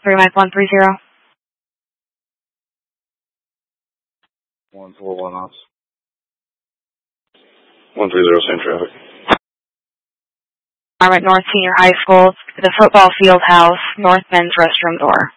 3 Mike 130. 141 ops. 130, same traffic. I'm at North Senior High School, the football field house, North Men's restroom door.